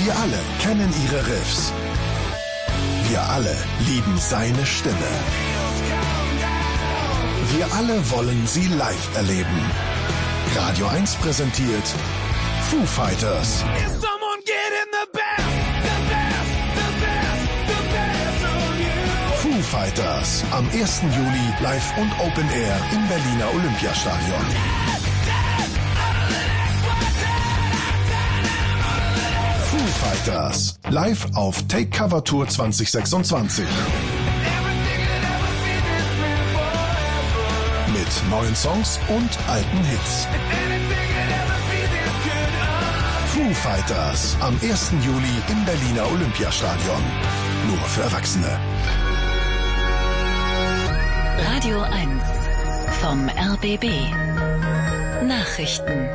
Wir alle kennen ihre Riffs. Wir alle lieben seine Stimme. Wir alle wollen sie live erleben. Radio 1 präsentiert Foo Fighters. Foo Fighters am 1. Juli live und Open Air im Berliner Olympiastadion. Foo Fighters live auf Take Cover Tour 2026. Mit neuen Songs und alten Hits. Foo Fighters am 1. Juli im Berliner Olympiastadion. Nur für Erwachsene. Radio 1 vom RBB. Nachrichten.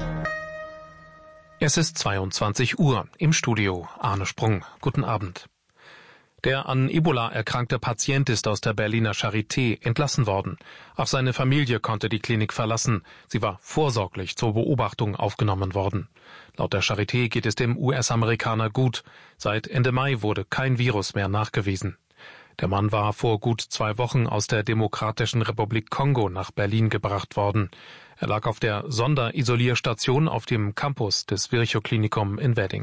Es ist 22 Uhr. Im Studio Arne Sprung. Guten Abend. Der an Ebola erkrankte Patient ist aus der Berliner Charité entlassen worden. Auch seine Familie konnte die Klinik verlassen. Sie war vorsorglich zur Beobachtung aufgenommen worden. Laut der Charité geht es dem US-Amerikaner gut. Seit Ende Mai wurde kein Virus mehr nachgewiesen. Der Mann war vor gut 2 Wochen aus der Demokratischen Republik Kongo nach Berlin gebracht worden. Er lag auf der Sonderisolierstation auf dem Campus des Virchow-Klinikum in Wedding.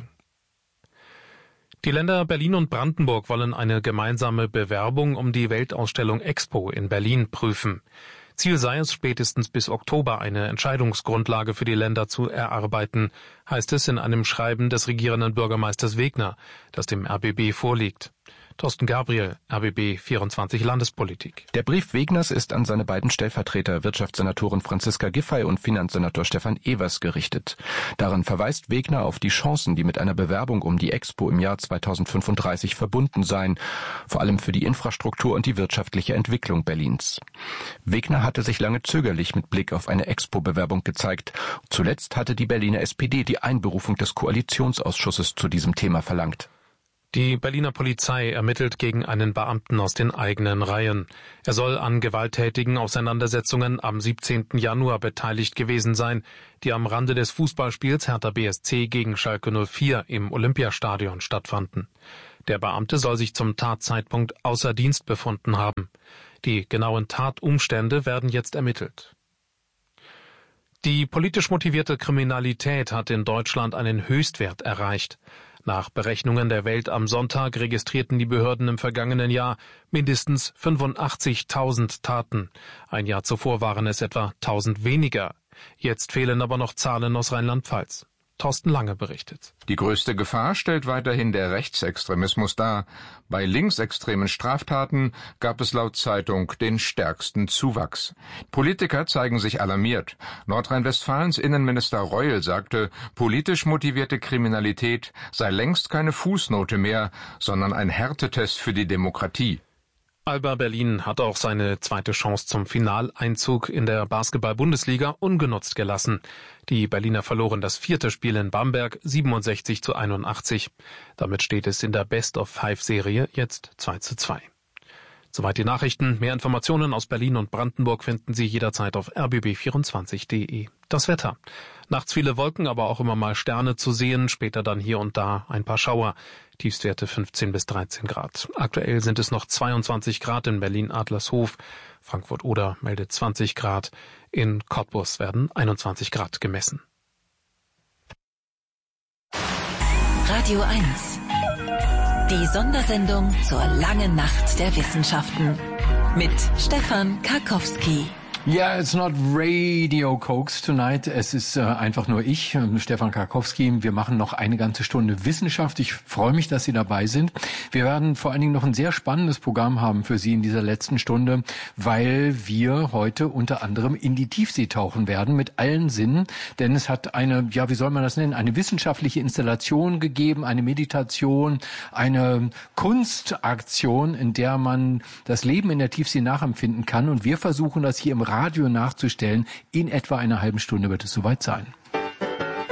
Die Länder Berlin und Brandenburg wollen eine gemeinsame Bewerbung um die Weltausstellung Expo in Berlin prüfen. Ziel sei es, spätestens bis Oktober eine Entscheidungsgrundlage für die Länder zu erarbeiten, heißt es in einem Schreiben des regierenden Bürgermeisters Wegner, das dem RBB vorliegt. Thorsten Gabriel, RBB 24 Landespolitik. Der Brief Wegners ist an seine beiden Stellvertreter, Wirtschaftssenatorin Franziska Giffey und Finanzsenator Stefan Evers, gerichtet. Darin verweist Wegner auf die Chancen, die mit einer Bewerbung um die Expo im Jahr 2035 verbunden seien, vor allem für die Infrastruktur und die wirtschaftliche Entwicklung Berlins. Wegner hatte sich lange zögerlich mit Blick auf eine Expo-Bewerbung gezeigt. Zuletzt hatte die Berliner SPD die Einberufung des Koalitionsausschusses zu diesem Thema verlangt. Die Berliner Polizei ermittelt gegen einen Beamten aus den eigenen Reihen. Er soll an gewalttätigen Auseinandersetzungen am 17. Januar beteiligt gewesen sein, die am Rande des Fußballspiels Hertha BSC gegen Schalke 04 im Olympiastadion stattfanden. Der Beamte soll sich zum Tatzeitpunkt außer Dienst befunden haben. Die genauen Tatumstände werden jetzt ermittelt. Die politisch motivierte Kriminalität hat in Deutschland einen Höchstwert erreicht. Nach Berechnungen der Welt am Sonntag registrierten die Behörden im vergangenen Jahr mindestens 85.000 Taten. Ein Jahr zuvor waren es etwa 1.000 weniger. Jetzt fehlen aber noch Zahlen aus Rheinland-Pfalz. Thorsten Lange berichtet. Die größte Gefahr stellt weiterhin der Rechtsextremismus dar. Bei linksextremen Straftaten gab es laut Zeitung den stärksten Zuwachs. Politiker zeigen sich alarmiert. Nordrhein-Westfalens Innenminister Reul sagte, politisch motivierte Kriminalität sei längst keine Fußnote mehr, sondern ein Härtetest für die Demokratie. Alba Berlin hat auch seine zweite Chance zum Finaleinzug in der Basketball-Bundesliga ungenutzt gelassen. Die Berliner verloren das 4. Spiel in Bamberg 67-81. Damit steht es in der Best-of-5-Serie jetzt 2:2. Soweit die Nachrichten. Mehr Informationen aus Berlin und Brandenburg finden Sie jederzeit auf rbb24.de. Das Wetter. Nachts viele Wolken, aber auch immer mal Sterne zu sehen. Später dann hier und da ein paar Schauer. Tiefstwerte 15 bis 13 Grad. Aktuell sind es noch 22 Grad in Berlin-Adlershof. Frankfurt-Oder meldet 20 Grad. In Cottbus werden 21 Grad gemessen. Radio 1. Die Sondersendung zur langen Nacht der Wissenschaften mit Stefan Karkowski. Yeah, it's not Radio Cokes tonight. Es ist einfach nur ich, Stefan Karkowski. Wir machen noch eine ganze Stunde Wissenschaft. Ich freue mich, dass Sie dabei sind. Wir werden vor allen Dingen noch ein sehr spannendes Programm haben für Sie in dieser letzten Stunde, weil wir heute unter anderem in die Tiefsee tauchen werden mit allen Sinnen. Denn es hat eine, ja, wie soll man das nennen, eine wissenschaftliche Installation gegeben, eine Meditation, eine Kunstaktion, in der man das Leben in der Tiefsee nachempfinden kann. Und wir versuchen das hier im Radio nachzustellen. In etwa einer halben Stunde wird es soweit sein.